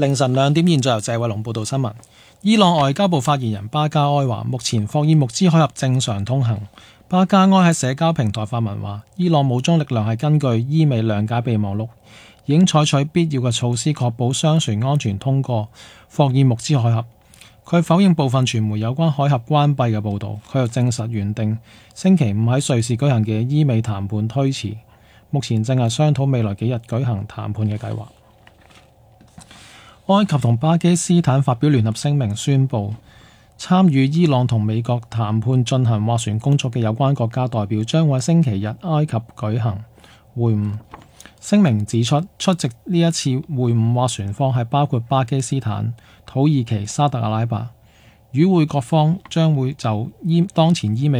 凌晨2點，現在由謝偉龍報道新聞。伊朗外交部發言人巴加埃話，目前霍爾木茲海峽正常通行。巴加埃喺社交平台發文話，伊朗武裝力量係根據伊美諒解備忘錄，已經採取必要嘅措施，確保商船安全通過霍爾木茲海峽。佢否認部分傳媒有關海峽關閉嘅報導，佢又證實原定星期5喺瑞士舉行嘅伊美談判推遲，目前正係商討未來幾日舉行談判嘅計劃。埃及同巴基斯坦發表聯合聲明，宣布參與伊朗同美國談判進行斡旋工作嘅有關國家代表將會喺星期日埃及舉行會晤。聲明指出，出席呢一次會晤斡旋方係包括巴基斯坦、土耳其、沙特阿拉伯。與會各方將會就當前伊美